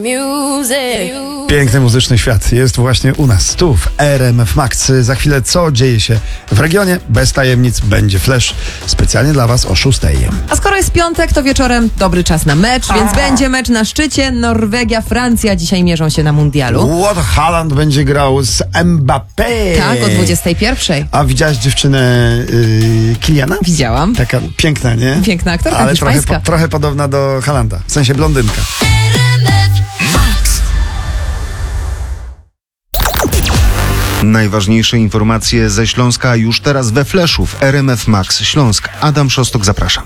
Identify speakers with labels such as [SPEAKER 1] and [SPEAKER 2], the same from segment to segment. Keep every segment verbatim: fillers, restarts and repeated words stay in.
[SPEAKER 1] Music.
[SPEAKER 2] Piękny muzyczny świat jest właśnie u nas, tu w R M F Max. Za chwilę co dzieje się w regionie? Bez tajemnic będzie flash specjalnie dla Was o szóstej.
[SPEAKER 3] A skoro jest piątek, to wieczorem dobry czas na mecz, A. więc będzie mecz na szczycie. Norwegia, Francja dzisiaj mierzą się na mundialu.
[SPEAKER 2] What Haaland będzie grał z Mbappé.
[SPEAKER 3] Tak, o dwudziestej pierwszej.
[SPEAKER 2] A widziałaś dziewczynę yy, Kiliana?
[SPEAKER 3] Widziałam.
[SPEAKER 2] Taka piękna, nie?
[SPEAKER 3] Piękna aktorka,
[SPEAKER 2] ale trochę,
[SPEAKER 3] hiszpańska.
[SPEAKER 2] po, trochę podobna do Haalanda, w sensie blondynka.
[SPEAKER 4] Najważniejsze informacje ze Śląska już teraz we Flashu w R M F Max Śląsk. Adam Szostok, zapraszam.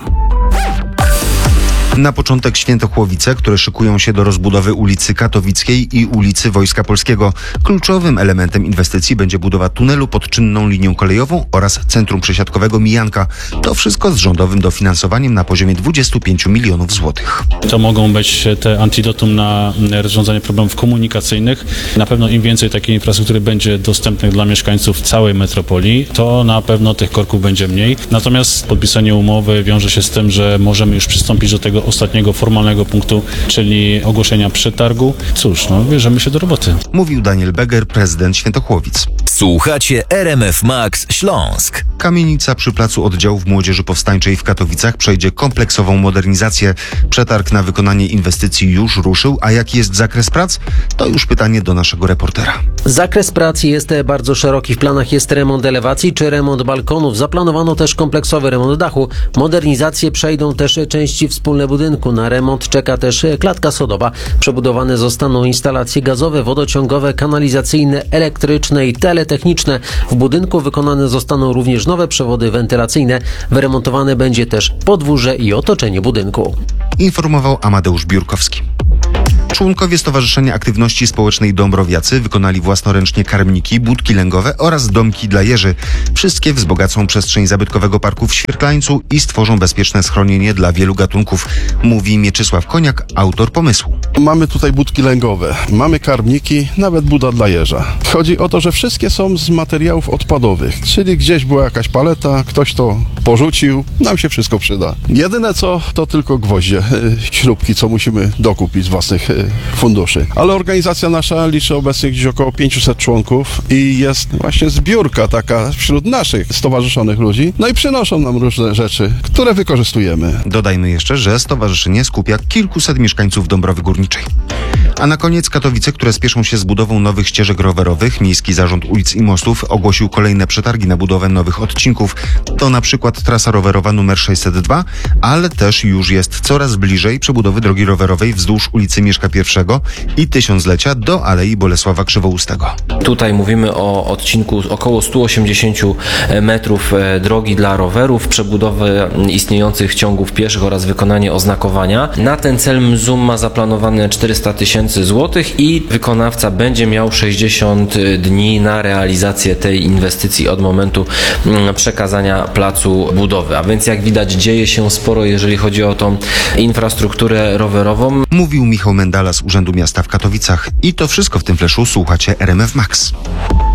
[SPEAKER 4] Na początek Świętochłowice, które szykują się do rozbudowy ulicy Katowickiej i ulicy Wojska Polskiego. Kluczowym elementem inwestycji będzie budowa tunelu pod czynną linią kolejową oraz centrum przesiadkowego Mijanka. To wszystko z rządowym dofinansowaniem na poziomie dwudziestu pięciu milionów złotych.
[SPEAKER 5] To mogą być te antidotum na rozwiązanie problemów komunikacyjnych. Na pewno im więcej takiej infrastruktury będzie dostępnych dla mieszkańców całej metropolii, to na pewno tych korków będzie mniej. Natomiast podpisanie umowy wiąże się z tym, że możemy już przystąpić do tego ostatniego formalnego punktu, czyli ogłoszenia przetargu. Cóż, no bierzemy się do roboty.
[SPEAKER 4] Mówił Daniel Beger, prezydent Świętochłowic.
[SPEAKER 6] Słuchacie R M F Max Śląsk.
[SPEAKER 4] Kamienica przy Placu Oddziałów Młodzieży Powstańczej w Katowicach przejdzie kompleksową modernizację. Przetarg na wykonanie inwestycji już ruszył, a jaki jest zakres prac? To już pytanie do naszego reportera.
[SPEAKER 7] Zakres prac jest bardzo szeroki. W planach jest remont elewacji czy remont balkonów. Zaplanowano też kompleksowy remont dachu. Modernizację przejdą też części wspólne budynku. Na remont czeka też klatka schodowa. Przebudowane zostaną instalacje gazowe, wodociągowe, kanalizacyjne, elektryczne i teletechniczne. W budynku wykonane zostaną również nowe przewody wentylacyjne. Wyremontowane będzie też podwórze i otoczenie budynku.
[SPEAKER 4] Informował Amadeusz Biurkowski. Członkowie Stowarzyszenia Aktywności Społecznej Dąbrowiacy wykonali własnoręcznie karmniki, budki lęgowe oraz domki dla jeży. Wszystkie wzbogacą przestrzeń zabytkowego parku w Świerklańcu i stworzą bezpieczne schronienie dla wielu gatunków, mówi Mieczysław Koniak, autor pomysłu.
[SPEAKER 8] Mamy tutaj budki lęgowe, mamy karmniki, nawet buda dla jeża. Chodzi o to, że wszystkie są z materiałów odpadowych, czyli gdzieś była jakaś paleta, ktoś to porzucił, nam się wszystko przyda. Jedyne co, to tylko gwoździe, śrubki, co musimy dokupić z własnych funduszy. Ale organizacja nasza liczy obecnie gdzieś około pięciuset członków i jest właśnie zbiórka taka wśród naszych stowarzyszonych ludzi. No i przynoszą nam różne rzeczy, które wykorzystujemy.
[SPEAKER 4] Dodajmy jeszcze, że stowarzyszenie skupia kilkuset mieszkańców Dąbrowy Górniczej. A na koniec Katowice, które spieszą się z budową nowych ścieżek rowerowych. Miejski Zarząd Ulic i Mostów ogłosił kolejne przetargi na budowę nowych odcinków. To na przykład trasa rowerowa numer sześćset dwa, ale też już jest coraz bliżej przebudowy drogi rowerowej wzdłuż ulicy Mieszka pierwszego i Tysiąclecia do Alei Bolesława Krzywoustego.
[SPEAKER 9] Tutaj mówimy o odcinku około stu osiemdziesięciu metrów drogi dla rowerów, przebudowę istniejących ciągów pieszych oraz wykonanie oznakowania. Na ten cel M Z U M ma zaplanowane czterysta tysięcy złotych i wykonawca będzie miał sześćdziesiąt dni na realizację tej inwestycji od momentu przekazania placu budowy. A więc jak widać dzieje się sporo, jeżeli chodzi o tą infrastrukturę rowerową.
[SPEAKER 4] Mówił Michał Mendala z Urzędu Miasta w Katowicach. I to wszystko w tym flashu. Słuchacie R M F Max.